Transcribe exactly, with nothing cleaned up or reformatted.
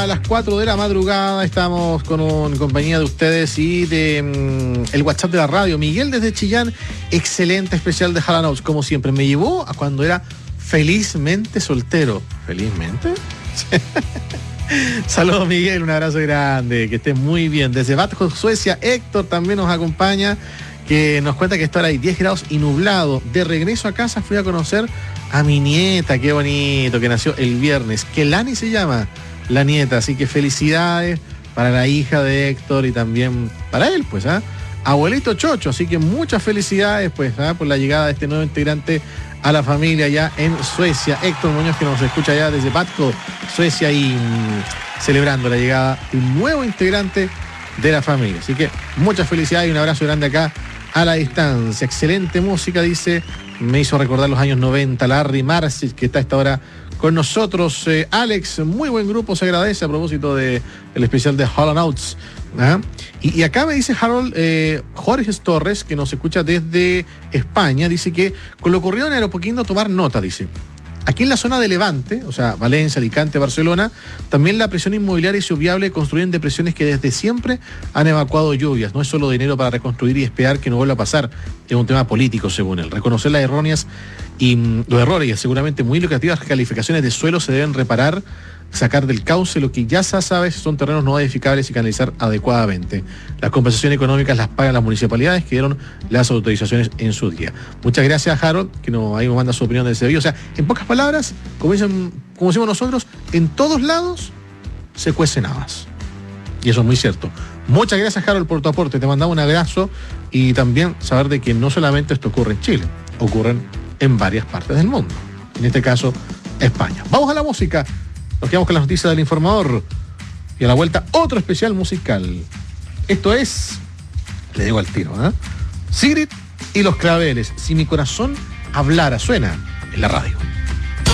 hasta las cuatro de la madrugada. Estamos con un, compañía de ustedes y de um, el WhatsApp de la radio. Miguel desde Chillán, excelente especial de Hall and Oates, como siempre. Me llevó a cuando era felizmente soltero. ¿Felizmente? Saludos, Miguel, un abrazo grande, que estés muy bien. Desde Batjo, Suecia, Héctor también nos acompaña, que nos cuenta que está ahí diez grados y nublado. De regreso a casa fui a conocer a mi nieta, qué bonito, que nació el viernes. Kelani se llama la nieta, así que felicidades para la hija de Héctor y también para él, pues, ¿ah? Abuelito Chocho, así que muchas felicidades, pues, ¿ah? Por la llegada de este nuevo integrante a la familia ya en Suecia. Héctor Muñoz, que nos escucha ya desde Batco, Suecia, y mmm, celebrando la llegada de un nuevo integrante de la familia. Así que muchas felicidades y un abrazo grande acá a la distancia. Excelente música, dice, me hizo recordar los años noventa, Larry Marcis, que está a esta hora con nosotros. Eh, Alex, muy buen grupo, se agradece a propósito del especial de Hall and Oates. ¿Ah? Y, y acá me dice Harold eh, Jorge Torres, que nos escucha desde España, dice que con lo ocurrido en Aeropoquindo tomar nota, dice. Aquí en la zona de Levante, o sea, Valencia, Alicante, Barcelona, también la presión inmobiliaria es obviable construir en depresiones que desde siempre han evacuado lluvias. No es solo dinero para reconstruir y esperar que no vuelva a pasar, es un tema político, según él. Reconocer las erróneas y mm, los errores y seguramente muy lucrativas calificaciones de suelo se deben reparar, sacar del cauce lo que ya se sabe son terrenos no edificables y canalizar adecuadamente. Las compensaciones económicas las pagan las municipalidades que dieron las autorizaciones en su día. Muchas gracias, Harold, que nos, ahí nos manda su opinión de ese video. O sea, en pocas palabras, como, dicen, como decimos nosotros, en todos lados se cuecen habas. Y eso es muy cierto. Muchas gracias, Harold, por tu aporte. Te mandamos un abrazo y también saber de que no solamente esto ocurre en Chile, ocurren en varias partes del mundo. En este caso, España. Vamos a la música. Nos quedamos con las noticias del informador y a la vuelta otro especial musical. Esto es, le digo al tiro, ¿eh? Sigrid y los Claveles, Si mi corazón hablara, suena en la radio.